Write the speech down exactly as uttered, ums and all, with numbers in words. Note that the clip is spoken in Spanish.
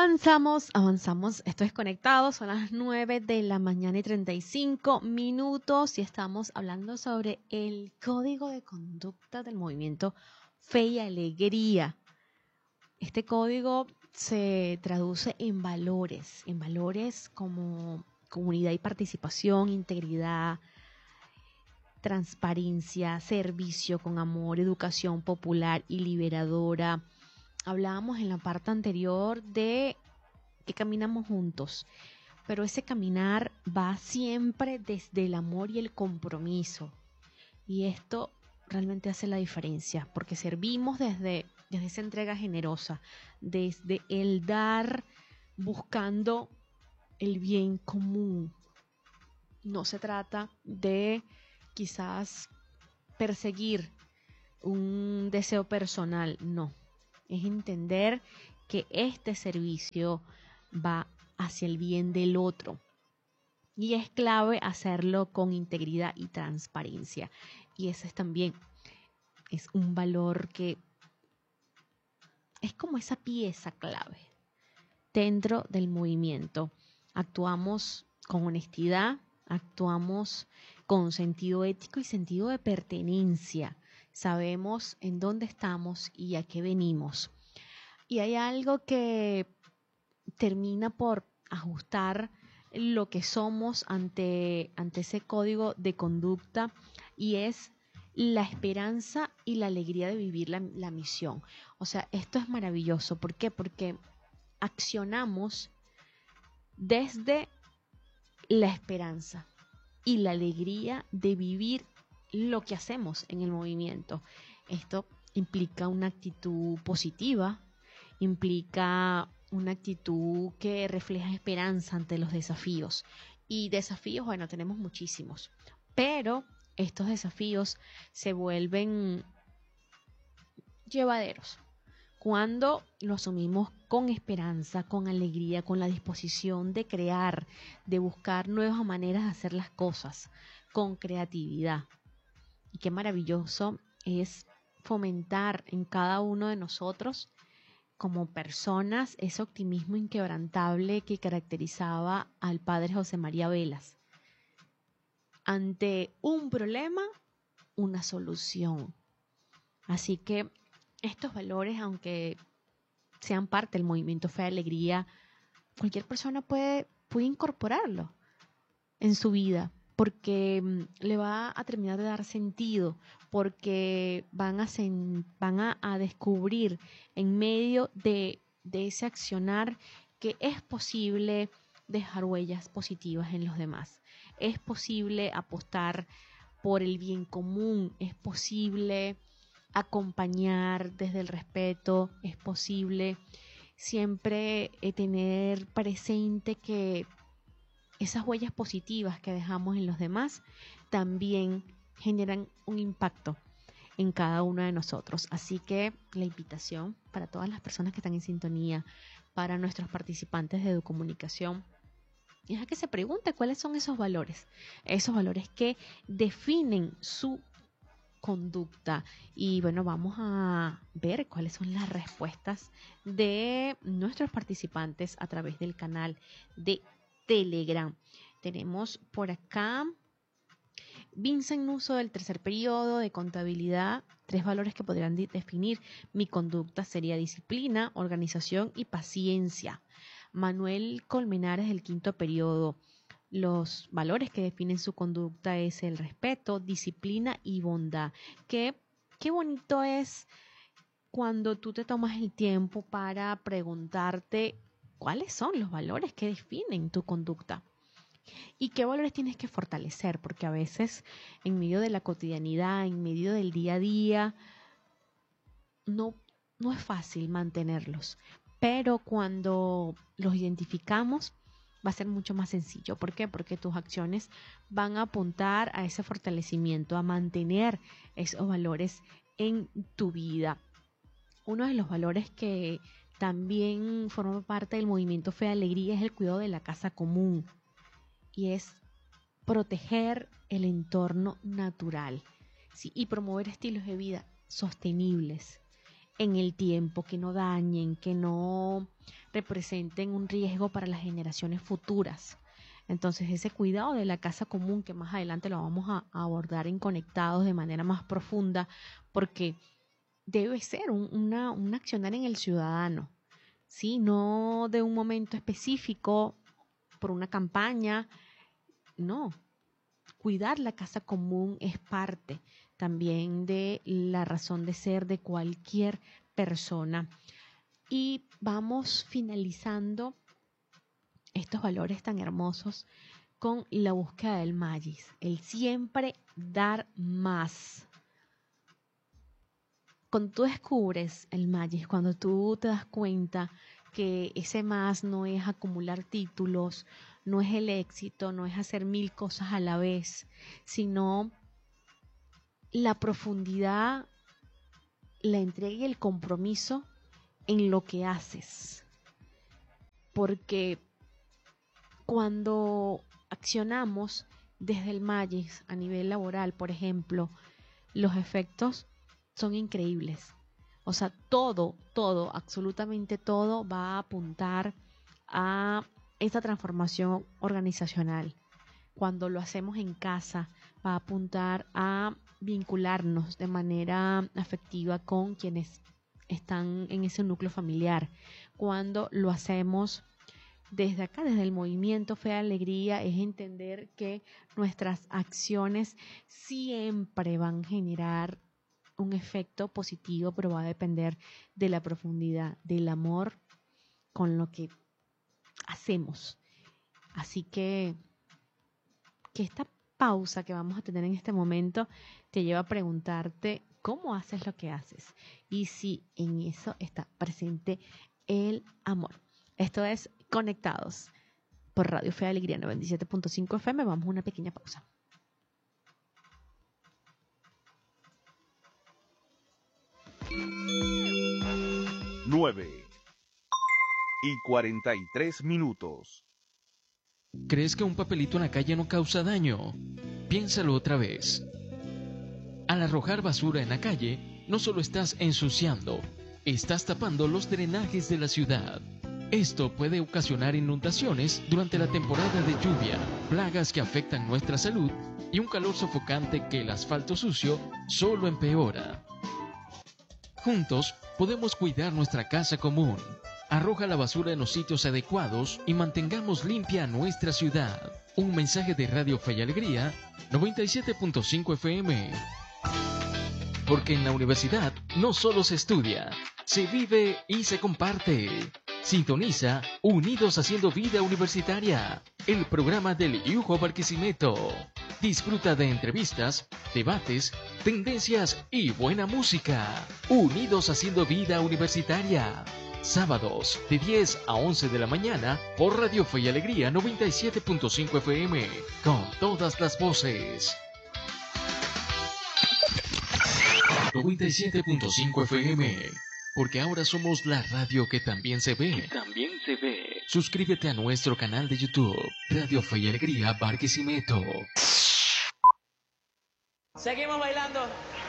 Avanzamos, avanzamos. Esto es Conectado. Son las nueve de la mañana y treinta y cinco minutos y estamos hablando sobre el código de conducta del movimiento Fe y Alegría. Este código se traduce en valores, en valores como comunidad y participación, integridad, transparencia, servicio con amor, educación popular y liberadora. Hablábamos en la parte anterior de que caminamos juntos, pero ese caminar va siempre desde el amor y el compromiso. Y esto realmente hace la diferencia, porque servimos desde, desde esa entrega generosa, desde el dar buscando el bien común. No se trata de quizás perseguir un deseo personal, no. Es entender que este servicio va hacia el bien del otro. Y es clave hacerlo con integridad y transparencia. Y ese es también es un valor que es como esa pieza clave dentro del movimiento. Actuamos con honestidad, actuamos con sentido ético y sentido de pertenencia. Sabemos en dónde estamos y a qué venimos. Y hay algo que termina por ajustar lo que somos ante, ante ese código de conducta y es la esperanza y la alegría de vivir la, la misión. O sea, esto es maravilloso. ¿Por qué? Porque accionamos desde la esperanza y la alegría de vivir lo que hacemos en el movimiento. Esto implica una actitud positiva, implica una actitud que refleja esperanza ante los desafíos. Y desafíos, bueno, tenemos muchísimos, pero estos desafíos se vuelven llevaderos cuando lo asumimos con esperanza, con alegría, con la disposición de crear, de buscar nuevas maneras de hacer las cosas, con creatividad. Y qué maravilloso es fomentar en cada uno de nosotros como personas ese optimismo inquebrantable que caracterizaba al padre José María Velas. Ante un problema, una solución. Así que estos valores, aunque sean parte del movimiento Fe y Alegría, cualquier persona puede, puede incorporarlo en su vida, porque le va a terminar de dar sentido, porque van a, sen, van a, a descubrir en medio de, de ese accionar que es posible dejar huellas positivas en los demás. Es posible apostar por el bien común, es posible acompañar desde el respeto, es posible siempre eh, tener presente que esas huellas positivas que dejamos en los demás también generan un impacto en cada uno de nosotros. Así que la invitación para todas las personas que están en sintonía, para nuestros participantes de Educomunicación, es a que se pregunte cuáles son esos valores, esos valores que definen su conducta. Y bueno, vamos a ver cuáles son las respuestas de nuestros participantes a través del canal de Telegram. Tenemos por acá Vincent Nuso del tercer periodo de contabilidad. Tres valores que podrían de- definir mi conducta sería disciplina, organización y paciencia. Manuel Colmenares del quinto periodo. Los valores que definen su conducta es el respeto, disciplina y bondad. Qué, qué bonito es cuando tú te tomas el tiempo para preguntarte cuáles son los valores que definen tu conducta y qué valores tienes que fortalecer, porque a veces en medio de la cotidianidad, en medio del día a día, no, no es fácil mantenerlos, pero cuando los identificamos va a ser mucho más sencillo. ¿Por qué? Porque tus acciones van a apuntar a ese fortalecimiento, a mantener esos valores en tu vida. Uno de los valores que también forma parte del movimiento Fe y Alegría es el cuidado de la casa común y es proteger el entorno natural, ¿sí? Y promover estilos de vida sostenibles. en el tiempo, que no dañen, que no representen un riesgo para las generaciones futuras. Entonces, ese cuidado de la casa común, que más adelante lo vamos a, a abordar en Conectados de manera más profunda, porque debe ser un, una, un accionar en el ciudadano, ¿sí? No de un momento específico, por una campaña, no. Cuidar la casa común es parte también de la razón de ser de cualquier persona. Y vamos finalizando estos valores tan hermosos con la búsqueda del Magis, el siempre dar más. Cuando tú descubres el Magis, cuando tú te das cuenta que ese más no es acumular títulos, no es el éxito, no es hacer mil cosas a la vez, sino la profundidad, la entrega y el compromiso en lo que haces. Porque cuando accionamos desde el Magis a nivel laboral, por ejemplo, los efectos son increíbles. O sea, todo, todo, absolutamente todo va a apuntar a esta transformación organizacional. Cuando lo hacemos en casa, va a apuntar a vincularnos de manera afectiva con quienes están en ese núcleo familiar. Cuando lo hacemos desde acá, desde el movimiento Fe y Alegría, es entender que nuestras acciones siempre van a generar un efecto positivo, pero va a depender de la profundidad, del amor con lo que hacemos. Así que, que esta pausa que vamos a tener en este momento te lleva a preguntarte cómo haces lo que haces y si en eso está presente el amor. Esto es Conectados por Radio Fe y Alegría noventa y siete punto cinco F M. Vamos a una pequeña pausa. nueve y cuarenta y tres minutos. ¿Crees que un papelito en la calle no causa daño? Piénsalo otra vez. Al arrojar basura en la calle, no solo estás ensuciando, estás tapando los drenajes de la ciudad. Esto puede ocasionar inundaciones durante la temporada de lluvia, plagas que afectan nuestra salud y un calor sofocante que el asfalto sucio solo empeora. Juntos podemos cuidar nuestra casa común. Arroja la basura en los sitios adecuados y mantengamos limpia nuestra ciudad. Un mensaje de Radio Fe y Alegría noventa y siete punto cinco F M. Porque en la universidad no solo se estudia, se vive y se comparte. Sintoniza Unidos Haciendo Vida Universitaria, el programa del I U J O Barquisimeto. Disfruta de entrevistas, debates, tendencias y buena música. Unidos Haciendo Vida Universitaria. Sábados de diez a once de la mañana por Radio Fe y Alegría noventa y siete punto cinco F M. Con todas las voces. noventa y siete punto cinco F M. Porque ahora somos la radio que también se ve. Que también se ve. Suscríbete a nuestro canal de YouTube, Radio Fe y Alegría Barquisimeto. Seguimos bailando.